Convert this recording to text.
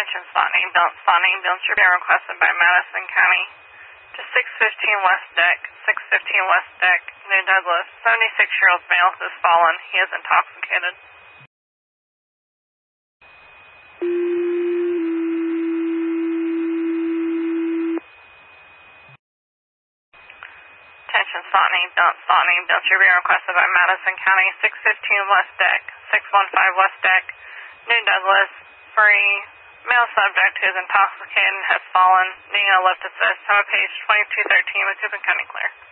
Attention SWAT name Bill should be requested by Madison County to 615 West Deck, 615 West Deck, New Douglas. 76-year-old male has fallen. He is intoxicated. Attention SWAT name Bill should be requested by Madison County 615 West Deck, 615 West Deck, New Douglas. Free male subject who is intoxicated and has fallen, needing a lift assist. Time of page 2213 with Coupon County Clear.